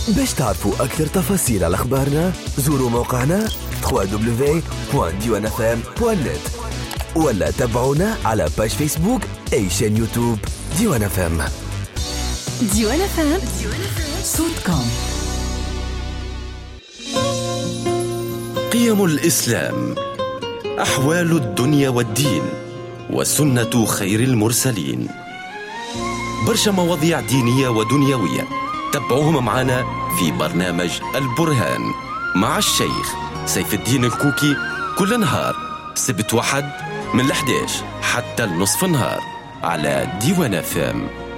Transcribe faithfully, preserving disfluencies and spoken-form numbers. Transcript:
باش تعرفوا أكثر تفاصيل على أخبارنا زوروا موقعنا دبليو دبليو دبليو دوت ديوان اف ام دوت نت ولا تابعونا على باج فيسبوك أي شان يوتيوب ديوان اف ام. ديوان اف ام صوتكم. قيم الإسلام، أحوال الدنيا والدين، وسنة خير المرسلين. برشا مواضيع دينية ودنيوية تابعوهم معنا في برنامج البرهان مع الشيخ سيف الدين الكوكي كل نهار سبت وحد من الحداش حتى النصف النهار على ديوان اف ام.